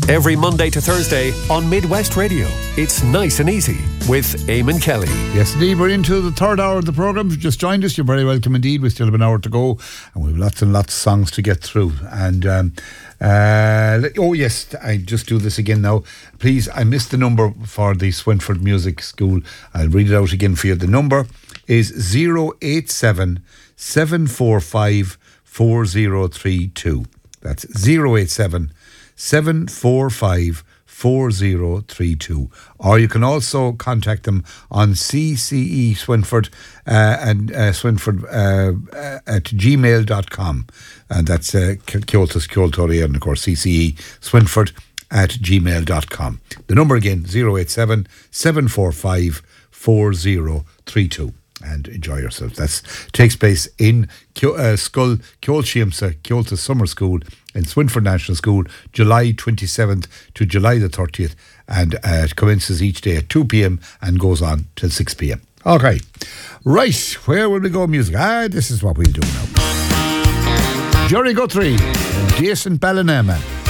Every Monday to Thursday on Midwest Radio. It's Nice and Easy with Eamon Kelly. Yes, indeed. We're into the third hour of the programme. If you've just joined us, you're very welcome indeed. We still have an hour to go and we have lots and lots of songs to get through. And oh yes, I just do this again now. Please, I missed the number for the Swinford Music School. I'll read it out again for you. The number is 087 745 4032. That's 087 745 4032. Or you can also contact them on CCE Swinford and Swinford at gmail.com. And that's Kyoto's Kyotori, and of course CCE Swinford at gmail.com. The number again, 087 745 4032. And enjoy yourself. That takes place in Skull Kyoto Kyoto Summer School in Swinford National School, July 27th to July the 30th, and it commences each day at 2 p.m. and goes on till 6 p.m. Okay, right, where will we go music? This is what we'll do now. Jerry Guthrie, Jason Ballinama.